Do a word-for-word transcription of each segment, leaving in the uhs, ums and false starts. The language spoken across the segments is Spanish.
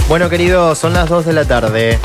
Bueno, queridos, son las dos de la tarde.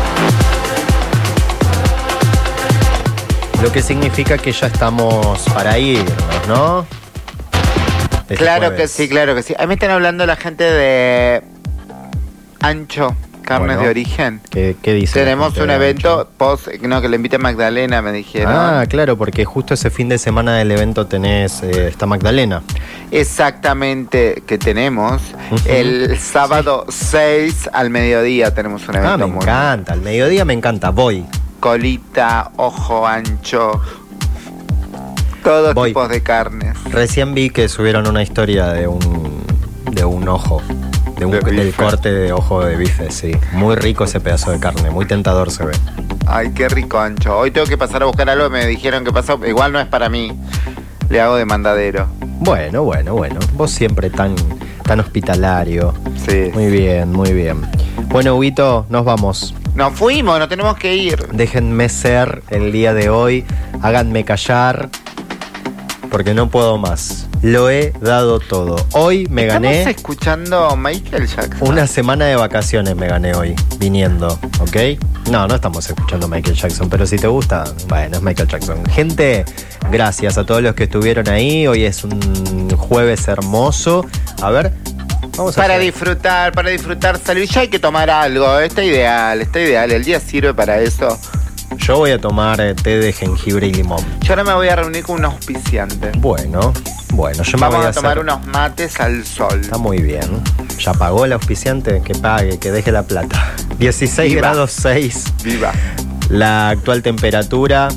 Lo que significa que ya estamos para irnos, ¿no? Este claro jueves. que sí, claro que sí. A mí me están hablando la gente de Ancho, carnes Bueno, de origen. ¿Qué, qué dice? Tenemos un evento post, no, que le invite a Magdalena, me dijeron. Ah, claro, porque justo ese fin de semana del evento tenés, eh, está Magdalena. Exactamente, que tenemos. Uh-huh. El sábado seis al mediodía tenemos un evento. Ah, me muy encanta, al mediodía me encanta, voy. Colita, ojo ancho, todos Voy. tipos de carnes. Recién vi que subieron una historia de un de un ojo, de un, De del bife. corte de ojo de bife, sí. Muy rico ese pedazo de carne, muy tentador se ve. Ay, qué rico ancho. Hoy tengo que pasar a buscar algo, me dijeron que pasó, igual no es para mí. Le hago de mandadero. Bueno, bueno, bueno. Vos siempre tan, tan hospitalario. Sí. Muy bien, muy bien. Bueno, Huguito, nos vamos. Nos fuimos, nos tenemos que ir. Déjenme ser el día de hoy. Háganme callar. Porque no puedo más. Lo he dado todo. Hoy me Estamos gané escuchando Michael Jackson. una semana de vacaciones, me gané hoy, viniendo, ¿ok? No, no estamos escuchando Michael Jackson, pero si te gusta, bueno, es Michael Jackson. Gente, gracias a todos los que estuvieron ahí. Hoy es un jueves hermoso. A ver, vamos a Para hacer- disfrutar, para disfrutar, salud. Ya hay que tomar algo, está ideal, está ideal. El día sirve para eso. Yo voy a tomar eh, té de jengibre y limón. Yo ahora me voy a reunir con un auspiciante. Bueno, bueno, yo me Vamos voy a a tomar hacer- unos mates al sol. Está muy bien. Ya pagó el auspiciante, que pague, que deje la plata. dieciséis Viva. grados seis. Viva. La actual temperatura.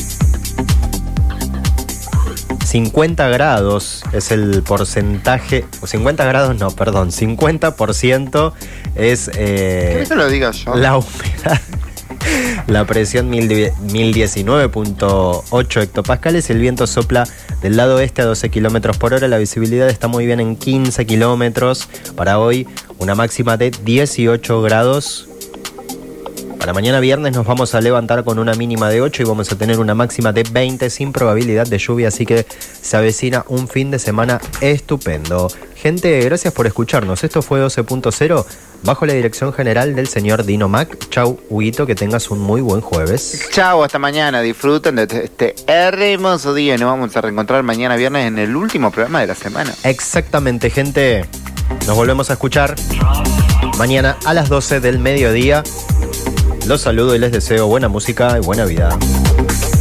cincuenta grados es el porcentaje. O cincuenta grados, no, perdón. cincuenta por ciento es eh, ¿Querés que lo diga yo? la humedad. La presión mil diecinueve punto ocho hectopascales. El viento sopla del lado este a doce kilómetros por hora. La visibilidad está muy bien en quince kilómetros. Para hoy, una máxima de dieciocho grados. Para mañana viernes nos vamos a levantar con una mínima de ocho y vamos a tener una máxima de veinte sin probabilidad de lluvia. Así que se avecina un fin de semana estupendo. Gente, gracias por escucharnos. Esto fue doce punto cero. Bajo la dirección general del señor Dino Mac. Chau, Huguito, que tengas un muy buen jueves. Chao, hasta mañana. Disfruten de este hermoso día. Y nos vamos a reencontrar mañana viernes en el último programa de la semana. Exactamente, gente. Nos volvemos a escuchar mañana a las doce del mediodía. Los saludo y les deseo buena música y buena vida.